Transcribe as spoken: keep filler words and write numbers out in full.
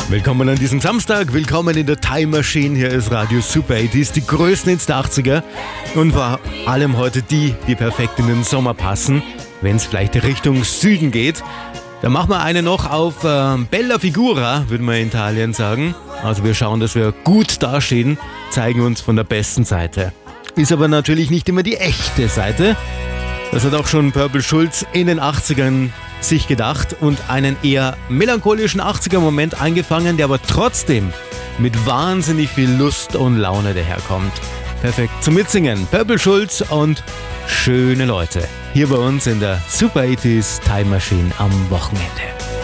Willkommen an diesem Samstag, willkommen in der Time Machine. Hier ist Radio Super achtziger, die größten Hits der achtziger und vor allem heute die, die perfekt in den Sommer passen, wenn es vielleicht Richtung Süden geht. Da machen wir eine noch auf äh, Bella Figura, würde man in Italien sagen. Also wir schauen, dass wir gut dastehen, zeigen uns von der besten Seite. Ist aber natürlich nicht immer die echte Seite. Das hat auch schon Purple Schulz in den achtzigern sich gedacht und einen eher melancholischen achtziger-Moment eingefangen, der aber trotzdem mit wahnsinnig viel Lust und Laune daherkommt. Perfekt zum Mitsingen. Purple Schulz und Schöne Leute. Hier bei uns in der Super achtziger Time Machine am Wochenende.